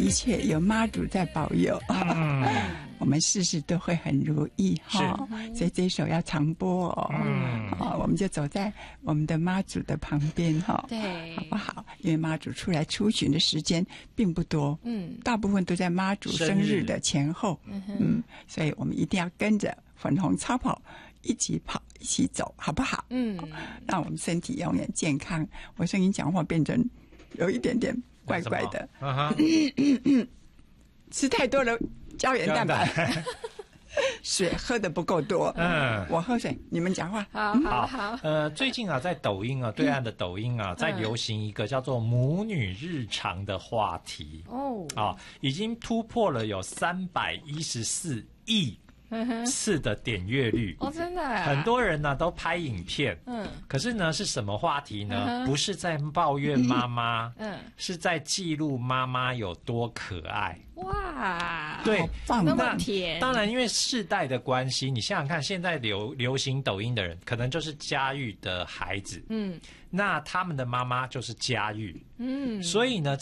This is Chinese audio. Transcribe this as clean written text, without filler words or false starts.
一切有妈祖在保佑，我们事事都会很如意哈。所以这一首要常播我们就走在我们的妈祖的旁边哈， 对， 好不好？因为妈祖出来出巡的时间并不多，大部分都在妈祖生日的前后，所以我们一定要跟着粉红超跑一起跑，一起走，好不好？让我们身体永远健康。我声音讲话变成有一点点怪怪的，吃太多了胶原蛋白，水喝的不够多。我喝水，你们讲话。 好。 最近啊，在抖音啊，对岸的抖音啊，在流行一个叫做母女日常的话题已经突破了有314亿次的点阅率真的很多人呢都拍影片，可是呢是什么话题呢？不是在抱怨妈妈，是在记录妈妈有多可爱。 哇， 对， 那么甜。 当然，因为世代的关系，你想想看，现在流行抖音的人，可能就是家喻的孩子，那他们的妈妈就是家喻，所以呢。